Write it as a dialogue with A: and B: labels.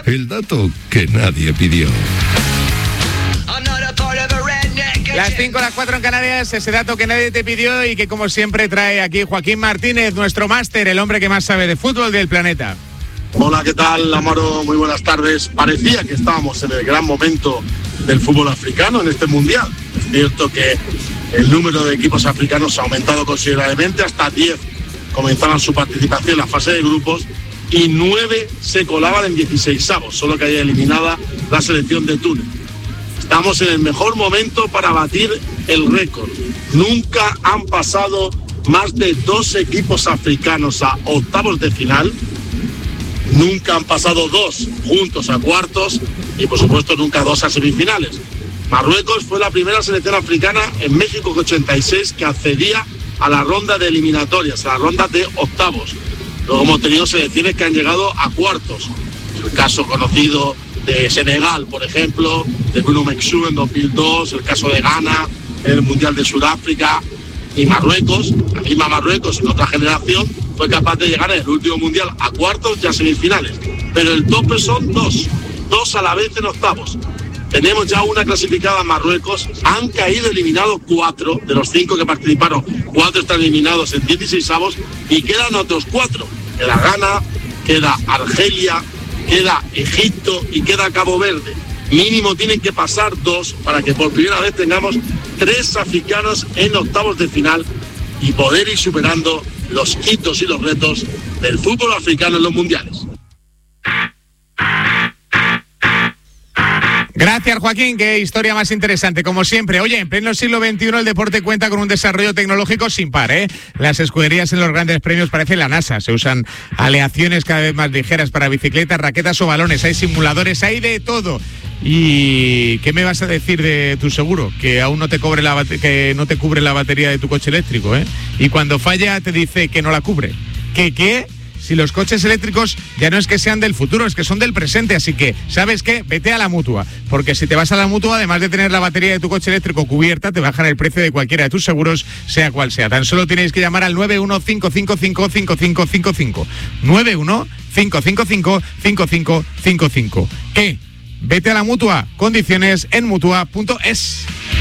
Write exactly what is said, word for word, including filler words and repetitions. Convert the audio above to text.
A: el dato que nadie pidió.
B: Las cinco, las cuatro en Canarias, ese dato que nadie te pidió y que como siempre trae aquí Joaquín Martínez, nuestro máster, el hombre que más sabe de fútbol del planeta.
C: Hola, ¿qué tal, Amaro? Muy buenas tardes. Parecía que estábamos en el gran momento del fútbol africano en este mundial. Es cierto que el número de equipos africanos ha aumentado considerablemente, hasta diez comenzaban su participación en la fase de grupos y nueve se colaban en dieciseisavos, solo que haya eliminada la selección de Túnez. Estamos en el mejor momento para batir el récord. Nunca han pasado más de dos equipos africanos a octavos de final. Nunca han pasado dos juntos a cuartos y, por supuesto, nunca dos a semifinales. Marruecos fue la primera selección africana en México ochenta y seis que accedía a la ronda de eliminatorias, a la ronda de octavos. Luego hemos tenido selecciones que han llegado a cuartos. El caso conocido de Senegal, por ejemplo, de Bruno Mexú en dos mil dos, el caso de Ghana en el Mundial de Sudáfrica, y Marruecos, la misma Marruecos en otra generación, fue capaz de llegar en el último Mundial a cuartos y a semifinales. Pero el tope son dos, dos a la vez en octavos. Tenemos ya una clasificada en Marruecos, han caído eliminados cuatro, de los cinco que participaron, cuatro están eliminados en dieciseisavos y quedan otros cuatro. Queda Ghana, queda Argelia, queda Egipto y queda Cabo Verde. Mínimo tienen que pasar dos para que por primera vez tengamos tres africanos en octavos de final y poder ir superando los hitos y los retos del fútbol africano en los mundiales.
B: Gracias, Joaquín, qué historia más interesante, como siempre. Oye, en pleno siglo veintiuno el deporte cuenta con un desarrollo tecnológico sin par, ¿eh? Las escuderías en los grandes premios parecen la NASA, se usan aleaciones cada vez más ligeras para bicicletas, raquetas o balones, hay simuladores, hay de todo. ¿Y qué me vas a decir de tu seguro? Que aún no te cobre la bate- que no te cubre la batería de tu coche eléctrico, ¿eh? Y cuando falla te dice que no la cubre. ¿Qué qué? Si los coches eléctricos ya no es que sean del futuro, es que son del presente, así que, ¿sabes qué? Vete a la Mutua, porque si te vas a la Mutua, además de tener la batería de tu coche eléctrico cubierta, te bajan el precio de cualquiera de tus seguros, sea cual sea. Tan solo tienes que llamar al nueve uno cinco cinco cinco cinco cinco cinco cinco. nueve uno cinco cinco cinco cinco cinco cinco cinco. ¿Qué? Vete a la Mutua. Condiciones en mutua punto es.